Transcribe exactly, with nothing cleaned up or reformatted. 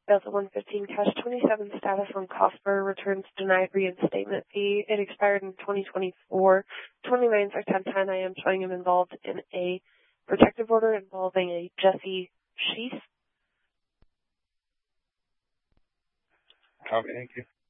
Delta one fifteen, cash twenty-seven status on Cosper, returns denied reinstatement fee. It expired in twenty twenty-four. twenty-ninth or ten ten, I am showing him involved in a protective order involving a Jesse Sheath. Copy, thank you.